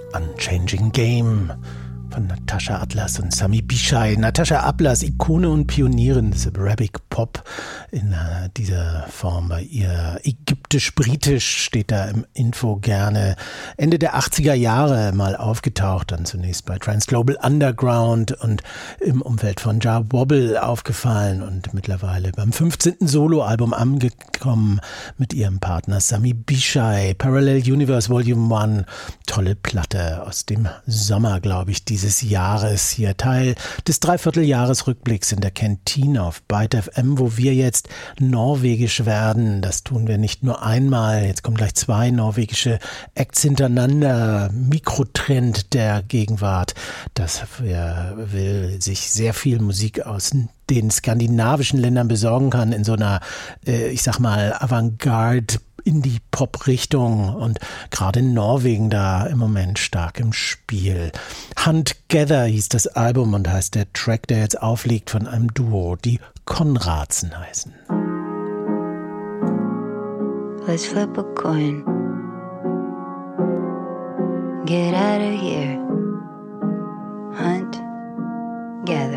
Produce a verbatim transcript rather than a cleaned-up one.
Unchanging Game von Natascha Atlas und Sami Bichai. Natascha Atlas, Ikone und Pionierin des Arabic Pop in äh, dieser Form. Bei ihr ägyptisch-britisch steht da im Info gerne. Ende der achtziger Jahre mal aufgetaucht, dann zunächst bei Trans Global Underground und im Umfeld von Jah Wobble aufgefallen und mittlerweile beim fünfzehnten Soloalbum angekommen mit ihrem Partner Sami Bichai. Parallel Universe Volume eins, tolle Platte aus dem Sommer, glaube ich, dieses Jahres. Hier Teil des Dreivierteljahresrückblicks in der Kantine auf Byte F M, wo wir jetzt norwegisch werden. Das tun wir nicht nur einmal. Jetzt kommen gleich zwei norwegische Acts hintereinander. Mikrotrend der Gegenwart. Das will sich sehr viel Musik aus den skandinavischen Ländern besorgen kann in so einer, äh, ich sag mal, Avantgarde Indie-Pop-Richtung und gerade in Norwegen da im Moment stark im Spiel. Huntgather hieß das Album und heißt der Track, der jetzt aufliegt von einem Duo, die Konradsen heißen. Let's flip a coin. Get out of here. Hunt, gather.